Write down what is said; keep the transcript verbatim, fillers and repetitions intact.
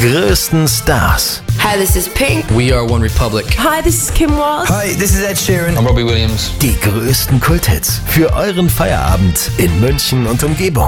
größten Stars. Hi, this is Pink. We are One Republic. Hi, this is Kim Walsh. Hi, this is Ed Sheeran. I'm Robbie Williams. Die größten Kulthits für euren Feierabend in München und Umgebung.